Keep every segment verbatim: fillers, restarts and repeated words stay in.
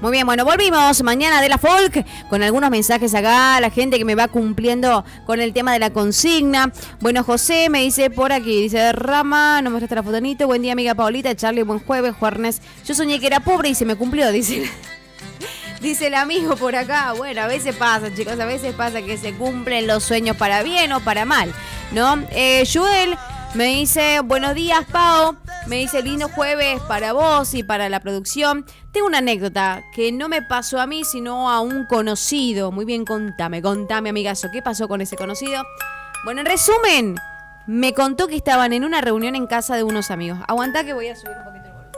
Muy bien, bueno, volvimos mañana de la folk con algunos mensajes acá, la gente que me va cumpliendo con el tema de la consigna. Bueno, José me dice por aquí, dice Rama, no me mostraste la fotonito, buen día amiga Paulita, Charlie, buen jueves, jueves. Yo soñé que era pobre y se me cumplió, dice, dice el amigo por acá. Bueno, a veces pasa, chicos, a veces pasa que se cumplen los sueños para bien o para mal, ¿no? Eh, Joel me dice, buenos días, Pau. Me dice, lindo jueves para vos y para la producción. Tengo una anécdota que no me pasó a mí, sino a un conocido. Muy bien, contame, contame, amigazo. ¿Qué pasó con ese conocido? Bueno, en resumen, me contó que estaban en una reunión en casa de unos amigos. Aguantá que voy a subir un poquito el volumen.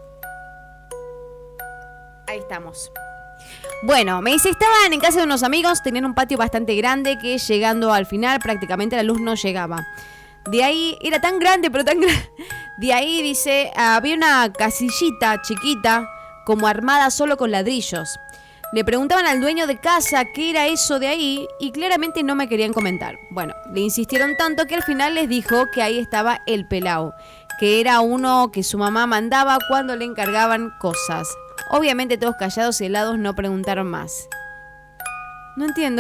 Ahí estamos. Bueno, me dice, estaban en casa de unos amigos, tenían un patio bastante grande que llegando al final prácticamente la luz no llegaba. De ahí, era tan grande, pero tan grande. De ahí, dice, había una casillita chiquita, como armada solo con ladrillos. Le preguntaban al dueño de casa qué era eso de ahí y claramente no me querían comentar. Bueno, le insistieron tanto que al final les dijo que ahí estaba el pelao, que era uno que su mamá mandaba cuando le encargaban cosas. Obviamente todos callados y helados no preguntaron más. No entiendo.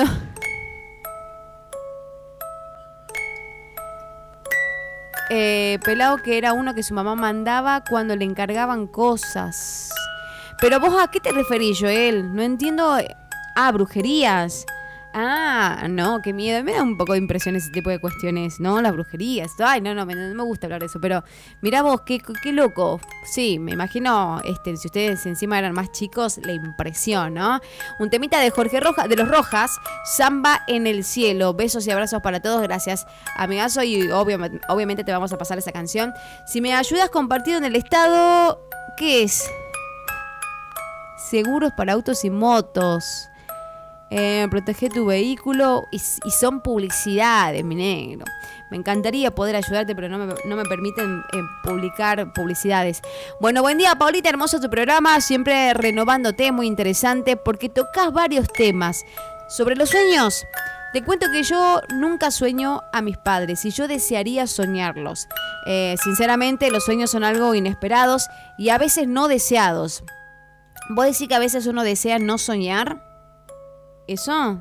Eh, pelado que era uno que su mamá mandaba cuando le encargaban cosas. Pero vos, ¿a qué te referís, Joel? No entiendo. Ah, brujerías. Ah, no, qué miedo. Me da un poco de impresión ese tipo de cuestiones, ¿no? Las brujerías. Ay, no, no, me, no me gusta hablar de eso. Pero mirá vos, qué, qué loco. Sí, me imagino, este, si ustedes encima eran más chicos, la impresión, ¿no? Un temita de Jorge Rojas, de los Rojas, Samba en el cielo. Besos y abrazos para todos. Gracias, amigazo. Y obviamente, obviamente te vamos a pasar esa canción. Si me ayudas, compartido en el estado, ¿qué es? Seguros para autos y motos. Eh, protege tu vehículo y, y son publicidades, mi negro. Me encantaría poder ayudarte, pero no me, no me permiten eh, publicar publicidades. Bueno, buen día, Paulita, hermoso tu programa, siempre renovándote, muy interesante, porque tocas varios temas. Sobre los sueños, te cuento que yo nunca sueño a mis padres y yo desearía soñarlos. Eh, sinceramente, los sueños son algo inesperados y a veces no deseados. ¿Vos decís que a veces uno desea no soñar? ¿Eso?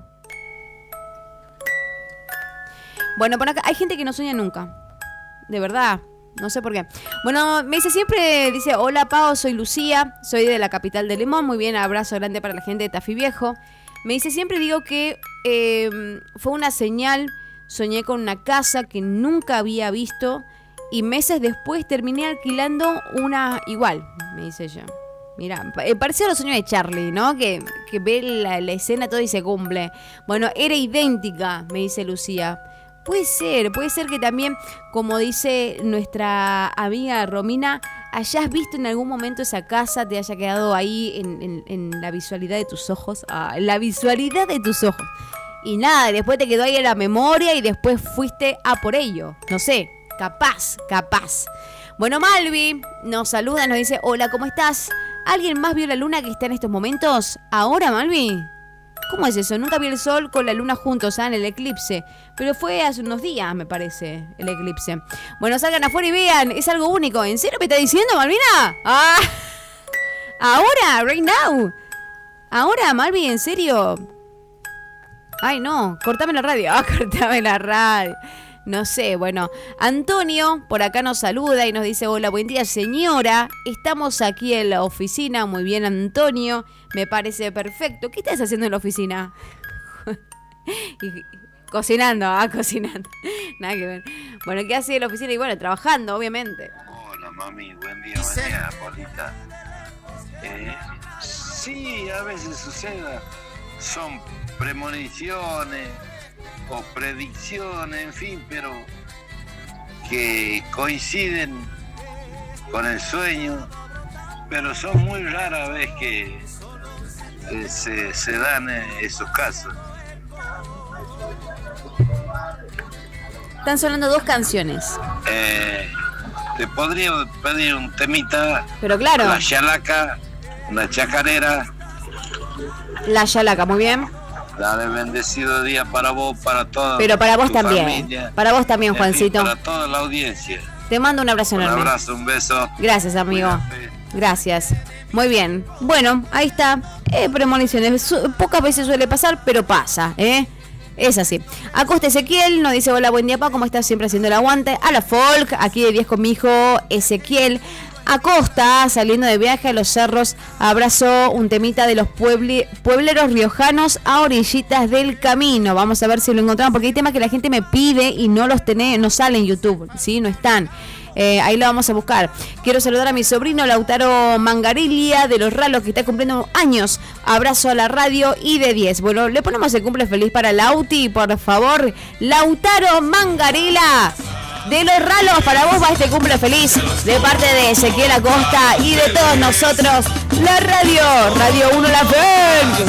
Bueno, por acá hay gente que no sueña nunca. De verdad. No sé por qué. Bueno, me dice siempre, dice, hola Pao, soy Lucía, soy de la capital de Limón. Muy bien, abrazo grande para la gente de Tafí Viejo. Me dice, siempre digo que eh, fue una señal, soñé con una casa que nunca había visto y meses después terminé alquilando una igual, me dice ella. Mira, parecía los sueños de Charlie, ¿no? Que, que ve la, la escena todo y se cumple. Bueno, era idéntica, me dice Lucía. Puede ser, puede ser que también, como dice nuestra amiga Romina, hayas visto en algún momento esa casa, te haya quedado ahí en, en, en la visualidad de tus ojos. Ah, en la visualidad de tus ojos. Y nada, después te quedó ahí en la memoria y después fuiste a por ello. No sé, capaz, capaz. Bueno, Malvi nos saluda, nos dice, hola, ¿cómo estás? ¿Alguien más vio la luna que está en estos momentos? ¿Ahora, Malvi? ¿Cómo es eso? Nunca vi el sol con la luna juntos, ¿ah? En el eclipse. Pero fue hace unos días, me parece, el eclipse. Bueno, salgan afuera y vean, es algo único. ¿En serio me está diciendo, Malvina? ¡Ah! ¿Ahora? ¿Right now? ¿Ahora, Malvi? ¿En serio? Ay, no, cortame la radio. Ah, cortame la radio. No sé, bueno, Antonio por acá nos saluda y nos dice, hola, buen día señora, estamos aquí en la oficina. Muy bien, Antonio, me parece perfecto. ¿Qué estás haciendo en la oficina? y, cocinando, ah, cocinando. Nada que ver. Bueno, ¿qué hace en la oficina? Y bueno, trabajando, obviamente. Hola, mami, buen día, buen día, Paulita. Eh, sí, a veces sucede, son premoniciones o predicciones, en fin, pero que coinciden con el sueño, pero son muy raras veces que eh, se, se dan esos casos. Están sonando dos canciones. Eh, te podría pedir un temita. Pero claro. La chalaca, una chacarera. La chalaca, muy bien. Dale, bendecido día para vos, para toda Pero para vos tu también. Familia, para vos también, Juancito. Para toda la audiencia. Te mando un abrazo un enorme. Un abrazo, un beso. Gracias, amigo. Cuídate. Gracias. Muy bien. Bueno, ahí está. Eh, premoniciones. Su- pocas veces suele pasar, pero pasa, ¿eh? Es así. Acosta Ezequiel nos dice: hola, buen día, pa, ¿cómo estás? Siempre haciendo el aguante. A la folk, aquí de diez con mi hijo Ezequiel. Acosta, saliendo de viaje a los cerros, abrazo un temita de los puebli- puebleros riojanos a orillitas del camino. Vamos a ver si lo encontramos, porque hay temas que la gente me pide y no los tenés, no salen en YouTube, ¿sí? No están. Eh, ahí lo vamos a buscar. Quiero saludar a mi sobrino Lautaro Mangarilia de Los Ralos, que está cumpliendo años. Abrazo a la radio y de diez. Bueno, le ponemos el cumple feliz para Lauti, por favor. Lautaro Mangarila de Los Ralos, para vos va este cumple feliz de parte de Ezequiel Acosta y de todos nosotros. La radio, Radio uno La Fe.